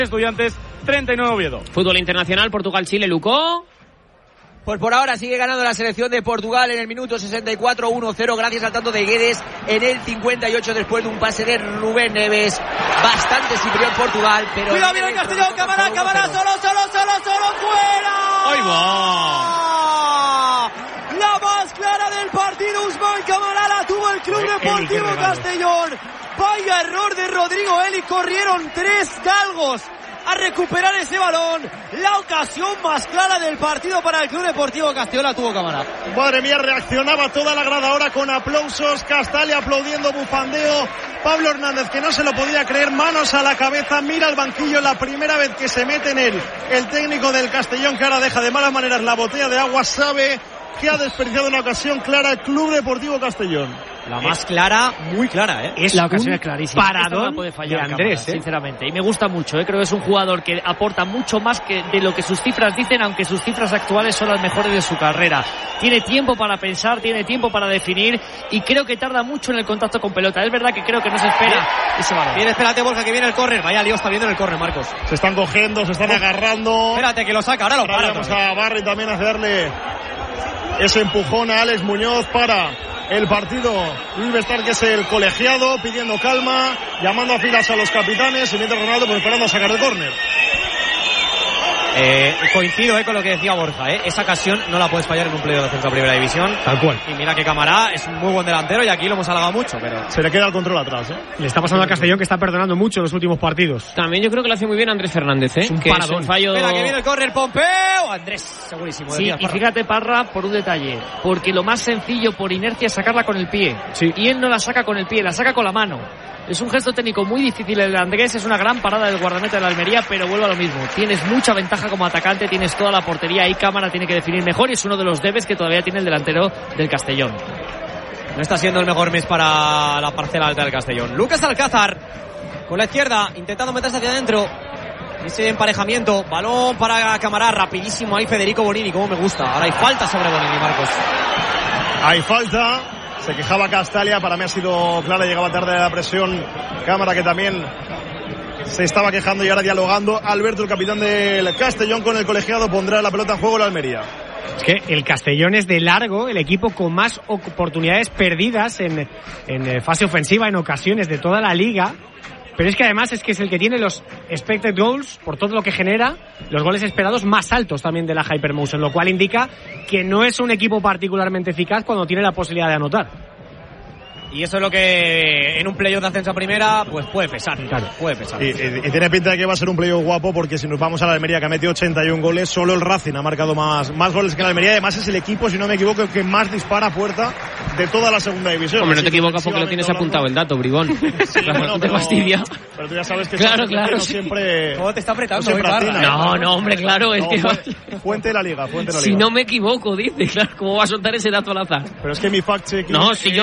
Estudiantes 39 Oviedo. Fútbol internacional, Portugal-Chile, Lucó. Pues por ahora sigue ganando la selección de Portugal en el minuto 64, 1-0, gracias al tanto de Guedes en el 58 después de un pase de Rubén Neves. Bastante superior Portugal, pero... Cuidado, viene el Castellón, Camará, solo, fuera. ¡Ahí va! La más clara del partido, Usman Camará la tuvo el Club Deportivo Castellón. Vaya error de Rodrigo Eli, corrieron 3 galgos a recuperar ese balón. La ocasión más clara del partido para el Club Deportivo Castellón la tuvo Camará. Madre mía, reaccionaba toda la grada ahora con aplausos. Castalia aplaudiendo, bufandeo. Pablo Hernández, que no se lo podía creer, manos a la cabeza, mira al banquillo, la primera vez que se mete en él el técnico del Castellón, que ahora deja de malas maneras la botella de agua, sabe que ha desperdiciado una ocasión clara el Club Deportivo Castellón. La más clara, muy clara, Es la ocasión es clarísima. Paradón no puede fallar de Andrés, Cámara, sinceramente. Y me gusta mucho, creo que es un jugador que aporta mucho más que de lo que sus cifras dicen, aunque sus cifras actuales son las mejores de su carrera. Tiene tiempo para pensar, tiene tiempo para definir y creo que tarda mucho en el contacto con pelota. Es verdad que creo que no se espera ese balón. Bien, espérate, Borja, que viene el córner. Vaya lío está viendo en el córner, Marcos. Se están cogiendo, se están agarrando. Espérate, que lo saca, ahora lo para. Vamos a Barry también a darle ese empujón a Alex Muñoz para el partido. Luis Bestar, que es el colegiado, pidiendo calma, llamando a filas a los capitanes, y mientras Ronaldo pues esperando a sacar el córner. Coincido con lo que decía Borja, esa ocasión no la puedes fallar en un playoff de ascenso a primera división. Tal cual. Y mira que Camará es un muy buen delantero y aquí lo hemos halagado mucho, pero se le queda el control atrás. Le está pasando al Castellón, que está perdonando mucho en los últimos partidos. También yo creo que lo hace muy bien Andrés Fernández, Es un que paradón. es un fallo. Espera, que viene el córner, Pompeu. Andrés, segurísimo. Sí, y fíjate, Parra, por un detalle, porque lo más sencillo por inercia es sacarla con el pie. Sí. Y él no la saca con el pie, la saca con la mano. Es un gesto técnico muy difícil el de Andrés, es una gran parada del guardameta de la Almería, pero vuelvo a lo mismo. Tienes mucha ventaja como atacante, tienes toda la portería y Cámara tiene que definir mejor y es uno de los debes que todavía tiene el delantero del Castellón. No está siendo el mejor mes para la parcela alta del Castellón. Lucas Alcázar con la izquierda intentando meterse hacia adentro. Ese emparejamiento, balón para Camará, rapidísimo ahí Federico Bonini, como me gusta. Ahora hay falta sobre Bonini, Marcos. Hay falta. Se quejaba Castalia, para mí ha sido clara, llegaba tarde a la presión. Cámara, que también se estaba quejando y ahora dialogando. Alberto, el capitán del Castellón, con el colegiado, pondrá la pelota en juego la Almería. Es que el Castellón es de largo el equipo con más oportunidades perdidas en fase ofensiva en ocasiones de toda la liga. Pero es que además es el que tiene los expected goals, por todo lo que genera, los goles esperados más altos también de la Hypermotion, lo cual indica que no es un equipo particularmente eficaz cuando tiene la posibilidad de anotar. Y eso es lo que en un playoff de ascenso a primera pues puede pesar. Claro. Puede pesar. Y tiene pinta de que va a ser un playoff guapo, porque si nos vamos a la Almería, que ha metido 81 goles, solo el Racing ha marcado más goles que la Almería. Además es el equipo, si no me equivoco, que más dispara a puerta de toda la segunda división. Hombre, no te equivocas porque lo tienes apuntado el dato, bribón. Sí, bueno, no te fastidia. Pero tú ya sabes que claro, no sí. siempre. ¿Cómo te está apretando? siempre atina, No, hombre, claro, es que fuente de la liga, fuente de la liga. si no me equivoco, dice, claro, ¿cómo va a soltar ese dato al azar? Pero es que mi fact check. No, si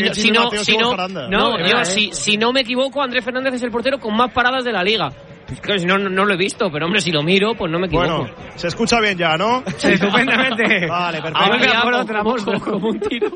no me equivoco, Andrés Fernández es el portero con más paradas de la liga. Pues claro, si no lo he visto, pero hombre, si lo miro, pues no me equivoco. Bueno, se escucha bien ya, ¿no? Sí, estupendamente. Vale, perfecto. Ahora ya por otra, como un tiro.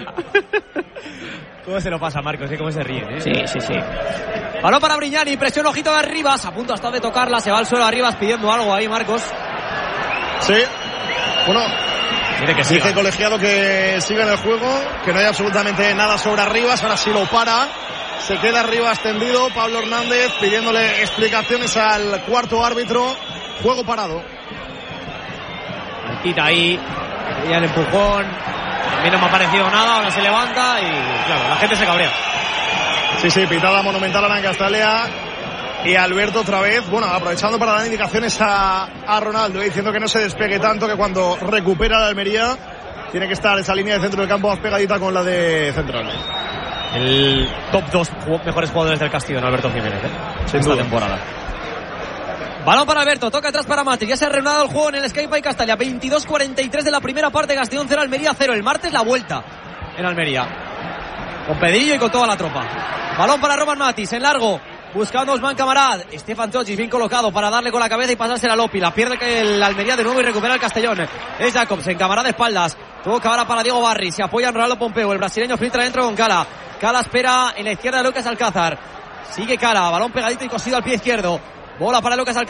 ¿Cómo se lo pasa, Marcos? ¿Cómo se ríe? Sí. Balón para Brignani, presión, ojito de Arribas, a punto hasta de tocarla, se va al suelo Arribas pidiendo algo ahí, Marcos. Sí. Bueno, que dice el colegiado que siga en el juego, que no hay absolutamente nada sobre Arribas, ahora sí lo para. Se queda Arribas tendido, Pablo Hernández pidiéndole explicaciones al cuarto árbitro. Juego parado. Quita ahí, ya el empujón. A mí no me ha parecido nada, ahora se levanta y claro, la gente se cabrea. Sí, pitada monumental a Castalia. Y Alberto otra vez, bueno, aprovechando para dar indicaciones a Ronaldo, diciendo que no se despegue tanto, que cuando recupera la Almería tiene que estar esa línea de centro del campo más pegadita con la de central. El top 2 mejores jugadores del Castellón, Alberto Jiménez, esta temporada. Balón para Alberto, toca atrás para Matic, ya se ha reanudado el juego en el Sky Pay Castalia. 22-43 de la primera parte, Castellón 0, Almería 0. El martes la vuelta en Almería, con Pedrillo y con toda la tropa. Balón para Roman Matic, en largo, buscando a Usman Camará. Stefan Tzotzis bien colocado para darle con la cabeza y pasársela a Lopi. La pierde el Almería de nuevo y recupera el Castellón. Es Jacobsen, Camará de espaldas. Toca ahora para Diego Barri. Se apoya en Ronaldo Pompeu. El brasileño filtra dentro con Cala. Cala espera en la izquierda de Lucas Alcázar. Sigue Cala. Balón pegadito y cosido al pie izquierdo. Bola para Lucas Alcántara.